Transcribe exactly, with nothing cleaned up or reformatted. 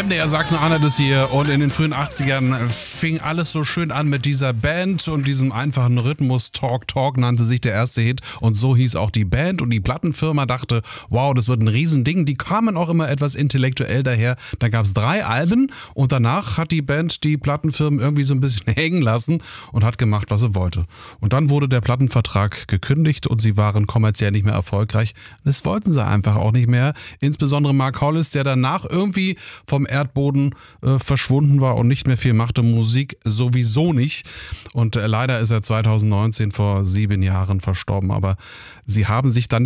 Der Sachsen-Anhalt ist hier und in den frühen achtzigern fing alles so schön an mit dieser Band und diesem einfachen Rhythmus. Talk Talk nannte sich der erste Hit und so hieß auch die Band und die Plattenfirma dachte, wow, das wird ein Riesending. Die kamen auch immer etwas intellektuell daher. Da gab es drei Alben und danach hat die Band die Plattenfirmen irgendwie so ein bisschen hängen lassen und hat gemacht, was sie wollte. Und dann wurde der Plattenvertrag gekündigt und sie waren kommerziell nicht mehr erfolgreich. Das wollten sie einfach auch nicht mehr. Insbesondere Mark Hollis, der danach irgendwie vom Erdboden äh, verschwunden war und nicht mehr viel machte, Musik sowieso nicht. Und äh, leider ist er zwanzig neunzehn vor sieben Jahren verstorben. Aber sie haben sich dann